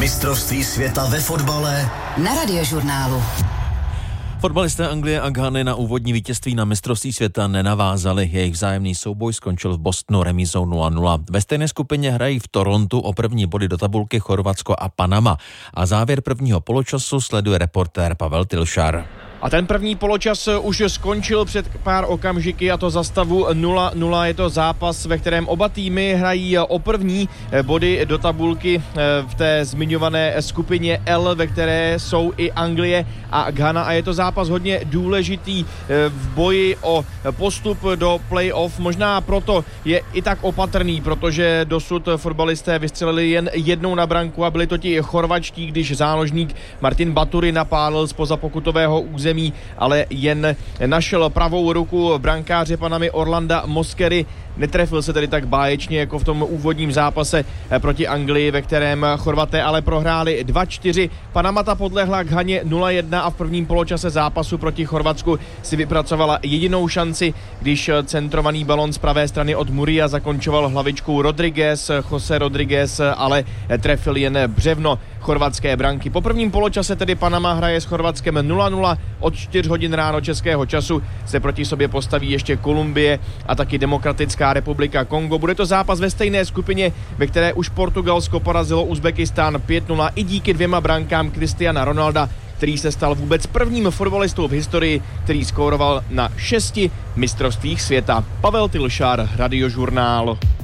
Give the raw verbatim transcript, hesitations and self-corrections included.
Mistrovství světa ve fotbale na Radiožurnálu. Fotbalisté Anglie a Ghany na úvodní vítězství na mistrovství světa nenavázali. Jejich vzájemný souboj skončil v Bostonu remízou nula nula. Ve stejné skupině hrají v Torontu o první body do tabulky Chorvatsko a Panama. A závěr prvního poločasu sleduje reportér Pavel Tilšar. A ten první poločas už skončil před pár okamžiky, a to za stavu nula nula. Je to zápas, ve kterém oba týmy hrají o první body do tabulky v té zmiňované skupině L, ve které jsou i Anglie a Ghana. A je to zápas hodně důležitý v boji o postup do play-off. Možná proto je i tak opatrný, protože dosud fotbalisté vystřelili jen jednou na branku a byli to ti chorvačtí, když záložník Martin Baturi napálil zpoza pokutového území, ale jen našel pravou ruku brankáře Panamy Orlanda Mosquery. Netrefil se tedy tak báječně jako v tom úvodním zápase proti Anglii, ve kterém Chorvaté ale prohráli dva čtyři. Panama ta podlehla Ghaně nula jedna a v prvním poločase zápasu proti Chorvatsku si vypracovala jedinou šanci, když centrovaný balon z pravé strany od Muria zakončoval hlavičkou Rodriguez, Jose Rodriguez, ale trefil jen břevno chorvatské branky. Po prvním poločase tedy Panama hraje s Chorvatskem nula nula. Od čtyř hodin ráno českého času se proti sobě postaví ještě Kolumbie a taky Demokratická republika Kongo. Bude to zápas ve stejné skupině, ve které už Portugalsko porazilo Uzbekistán pět nula i díky dvěma brankám Cristiana Ronalda, který se stal vůbec prvním fotbalistou v historii, který skóroval na šesti mistrovstvích světa. Pavel Tilšar, Radiožurnál.